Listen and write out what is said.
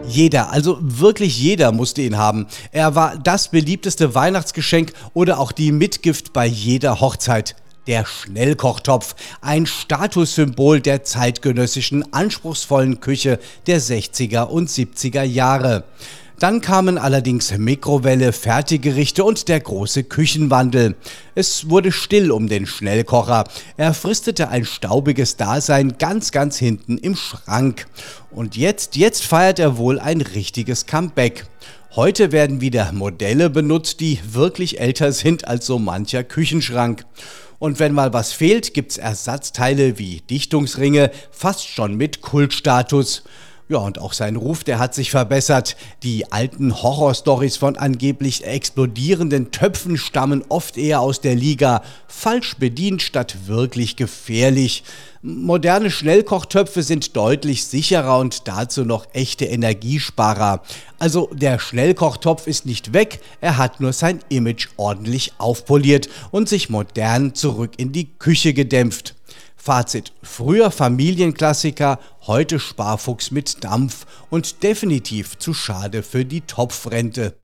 Jeder, also wirklich jeder musste ihn haben. Er war das beliebteste Weihnachtsgeschenk oder auch die Mitgift bei jeder Hochzeit. Der Schnellkochtopf, ein Statussymbol der zeitgenössischen, anspruchsvollen Küche der 60er und 70er Jahre. Dann kamen allerdings Mikrowelle, Fertiggerichte und der große Küchenwandel. Es wurde still um den Schnellkocher. Er fristete ein staubiges Dasein ganz hinten im Schrank. Und jetzt feiert er wohl ein richtiges Comeback. Heute werden wieder Modelle benutzt, die wirklich älter sind als so mancher Küchenschrank. Und wenn mal was fehlt, gibt's Ersatzteile wie Dichtungsringe, fast schon mit Kultstatus. Ja, und auch sein Ruf, der hat sich verbessert. Die alten Horrorstories von angeblich explodierenden Töpfen stammen oft eher aus der Liga falsch bedient statt wirklich gefährlich. Moderne Schnellkochtöpfe sind deutlich sicherer und dazu noch echte Energiesparer. Also der Schnellkochtopf ist nicht weg, er hat nur sein Image ordentlich aufpoliert und sich modern zurück in die Küche gedämpft. Fazit: Früher Familienklassiker, heute Sparfuchs mit Dampf und definitiv zu schade für die Topfrente.